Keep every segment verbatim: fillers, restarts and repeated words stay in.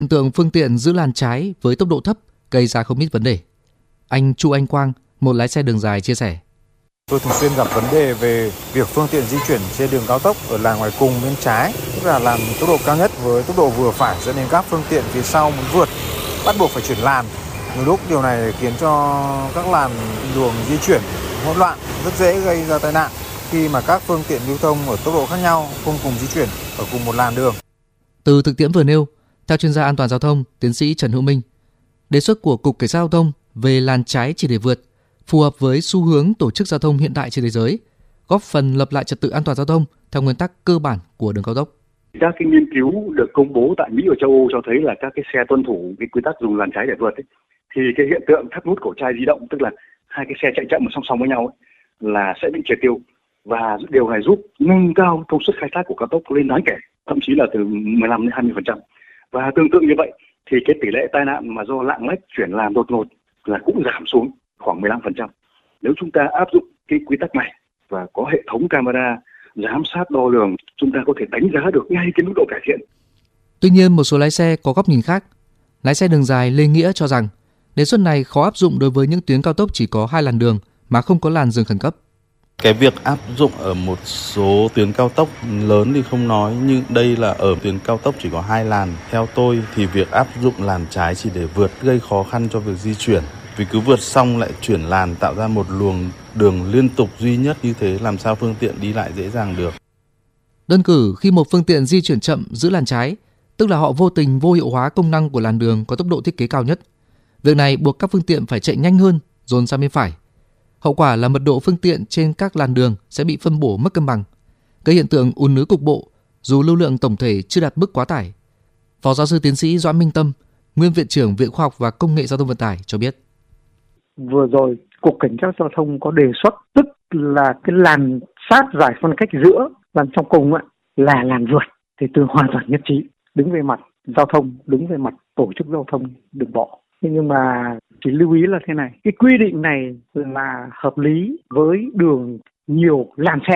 Hiện tượng phương tiện giữ làn trái với tốc độ thấp gây ra không ít vấn đề. Anh Chu Anh Quang, một lái xe đường dài chia sẻ. Tôi thường xuyên gặp vấn đề về việc phương tiện di chuyển trên đường cao tốc ở làn ngoài cùng bên trái, tức là làn tốc độ cao nhất với tốc độ vừa phải, dẫn đến các phương tiện phía sau muốn vượt bắt buộc phải chuyển làn. Nhiều lúc điều này khiến cho các làn đường di chuyển hỗn loạn, rất dễ gây ra tai nạn khi mà các phương tiện lưu thông ở tốc độ khác nhau không cùng di chuyển ở cùng một làn đường. Từ thực tiễn vừa nêu, theo chuyên gia an toàn giao thông tiến sĩ Trần Hữu Minh, đề xuất của Cục Cảnh sát giao thông về làn trái chỉ để vượt phù hợp với xu hướng tổ chức giao thông hiện đại trên thế giới, góp phần lập lại trật tự an toàn giao thông theo nguyên tắc cơ bản của đường cao tốc. Các cái nghiên cứu được công bố tại Mỹ và châu Âu cho thấy là các cái xe tuân thủ cái quy tắc dùng làn trái để vượt ấy, thì cái hiện tượng thắt nút cổ chai di động, tức là hai cái xe chạy chậm song song với nhau ấy, là sẽ bị triệt tiêu, và điều này giúp nâng cao công suất khai thác của cao tốc lên đáng kể, thậm chí là từ mười lăm đến hai mươi phần trăm. Và tương tự như vậy thì cái tỷ lệ tai nạn mà do lạng lách chuyển làn đột ngột là cũng giảm xuống khoảng mười lăm phần trăm. Nếu chúng ta áp dụng cái quy tắc này và có hệ thống camera giám sát đo lường, chúng ta có thể đánh giá được ngay cái mức độ cải thiện. Tuy nhiên, một số lái xe có góc nhìn khác. Lái xe đường dài Lê Nghĩa cho rằng đề xuất này khó áp dụng đối với những tuyến cao tốc chỉ có hai làn đường mà không có làn dừng khẩn cấp. Cái việc áp dụng ở một số tuyến cao tốc lớn thì không nói, nhưng đây là ở tuyến cao tốc chỉ có hai làn. Theo tôi thì việc áp dụng làn trái chỉ để vượt gây khó khăn cho việc di chuyển. Vì cứ vượt xong lại chuyển làn tạo ra một luồng đường liên tục duy nhất như thế, làm sao phương tiện đi lại dễ dàng được. Đơn cử khi một phương tiện di chuyển chậm giữ làn trái, tức là họ vô tình vô hiệu hóa công năng của làn đường có tốc độ thiết kế cao nhất. Việc này buộc các phương tiện phải chạy nhanh hơn, dồn sang bên phải. Hậu quả là mật độ phương tiện trên các làn đường sẽ bị phân bổ mất cân bằng, gây hiện tượng ùn ứ cục bộ dù lưu lượng tổng thể chưa đạt mức quá tải. Phó giáo sư tiến sĩ Doãn Minh Tâm, nguyên viện trưởng Viện Khoa học và Công nghệ Giao thông Vận tải cho biết. Vừa rồi, Cục Cảnh sát Giao thông có đề xuất, tức là cái làn sát giải phân cách giữa làn trong cùng ấy, là làn vượt, thì tôi hoàn toàn nhất trí. Đứng về mặt giao thông, đứng về mặt tổ chức giao thông đường bộ. Nhưng mà chỉ lưu ý là thế này, cái quy định này là hợp lý với đường nhiều làn xe.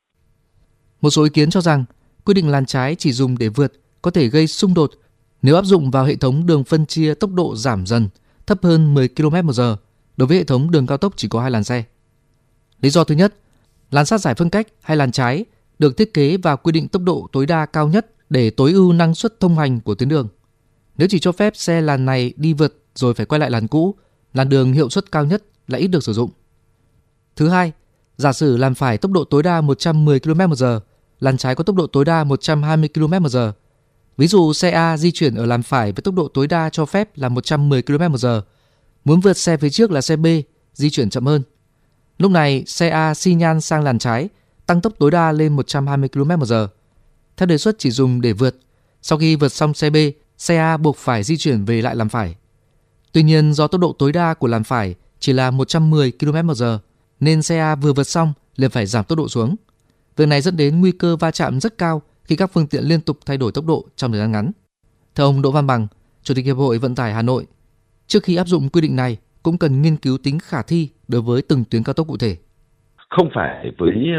Một số ý kiến cho rằng quy định làn trái chỉ dùng để vượt có thể gây xung đột nếu áp dụng vào hệ thống đường phân chia tốc độ giảm dần thấp hơn mười ki lô mét một giờ đối với hệ thống đường cao tốc chỉ có hai làn xe. Lý do thứ nhất, làn sát giải phân cách hay làn trái được thiết kế và quy định tốc độ tối đa cao nhất để tối ưu năng suất thông hành của tuyến đường. Nếu chỉ cho phép xe làn này đi vượt rồi phải quay lại làn cũ, làn đường hiệu suất cao nhất lại ít được sử dụng. Thứ hai, giả sử làn phải tốc độ tối đa một trăm mười ki lô mét một giờ, làn trái có tốc độ tối đa một trăm hai mươi ki lô mét một giờ. Ví dụ xe A di chuyển ở làn phải với tốc độ tối đa cho phép là một trăm mười ki lô mét một giờ, muốn vượt xe phía trước là xe B di chuyển chậm hơn. Lúc này xe A xi nhan sang làn trái, tăng tốc tối đa lên một trăm hai mươi ki lô mét một giờ. Theo đề xuất chỉ dùng để vượt, sau khi vượt xong xe B, xe A buộc phải di chuyển về lại làn phải. Tuy nhiên do tốc độ tối đa của làn phải chỉ là một trăm mười ki lô mét một giờ, nên xe A vừa vượt xong liền phải giảm tốc độ xuống. Việc này dẫn đến nguy cơ va chạm rất cao khi các phương tiện liên tục thay đổi tốc độ trong thời gian ngắn. Theo ông Đỗ Văn Bằng, Chủ tịch Hiệp hội Vận tải Hà Nội, trước khi áp dụng quy định này cũng cần nghiên cứu tính khả thi đối với từng tuyến cao tốc cụ thể. Không phải với